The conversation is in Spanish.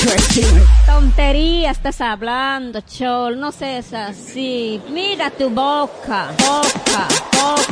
Tontería estás hablando, Chol, no seas así. Mira tu boca, boca, boca.